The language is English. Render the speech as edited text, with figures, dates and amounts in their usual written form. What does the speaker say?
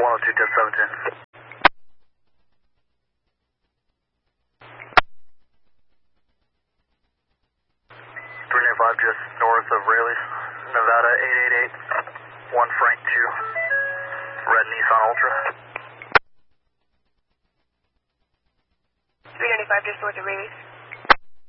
102, 10, 710. 395 just north of Raleigh, Nevada 888, 1 Frank 2, red Nissan Ultra. 395 just north of Raleigh.